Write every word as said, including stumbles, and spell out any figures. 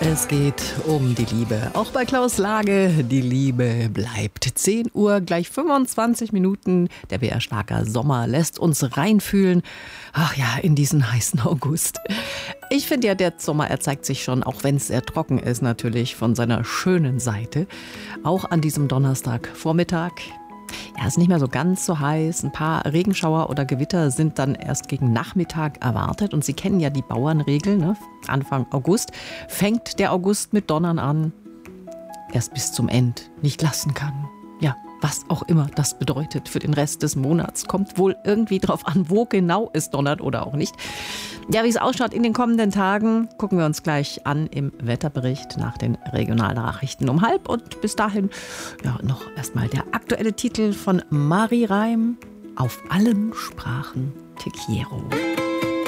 Es geht um die Liebe. Auch bei Klaus Lage, die Liebe bleibt. zehn Uhr, gleich fünfundzwanzig Minuten. Der W R-Schlager Sommer lässt uns reinfühlen. Ach ja, in diesen heißen August. Ich finde ja, der Sommer, er zeigt sich schon, auch wenn es sehr trocken ist, natürlich von seiner schönen Seite. Auch an diesem Donnerstagvormittag. Ja, ist nicht mehr so ganz so heiß. Ein paar Regenschauer oder Gewitter sind dann erst gegen Nachmittag erwartet. Und Sie kennen ja die Bauernregel, ne? Anfang August fängt der August mit Donnern an, erst bis zum End nicht lassen kann. Ja, was auch immer das bedeutet für den Rest des Monats. Kommt wohl irgendwie drauf an, wo genau es donnert oder auch nicht. Ja, wie es ausschaut in den kommenden Tagen, gucken wir uns gleich an im Wetterbericht nach den Regionalnachrichten um halb. Und bis dahin ja, noch erstmal der aktuelle Titel von Marie Reim. Auf allen Sprachen Te quiero.